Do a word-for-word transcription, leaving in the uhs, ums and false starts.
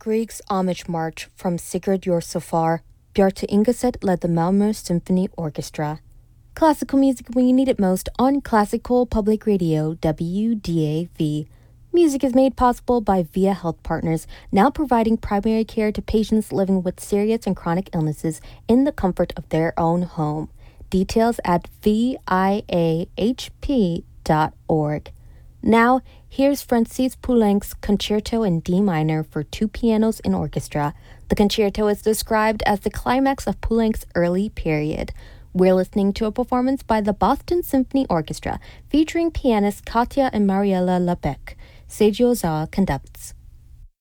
Grieg's Homage March from Sigurd Jorsalfar, Bjarte Ingeset led the Malmö Symphony Orchestra. Classical music when you need it most on Classical Public Radio, W D A V. Music is made possible by Via Health Partners, now providing primary care to patients living with serious and chronic illnesses in the comfort of their own home. Details at V I A H P dot org. Now, here's Francis Poulenc's Concerto in D minor for two pianos and orchestra. The concerto is described as the climax of Poulenc's early period. We're listening to a performance by the Boston Symphony Orchestra featuring pianists Katja and Mariella Labec. Seiji Ozawa conducts.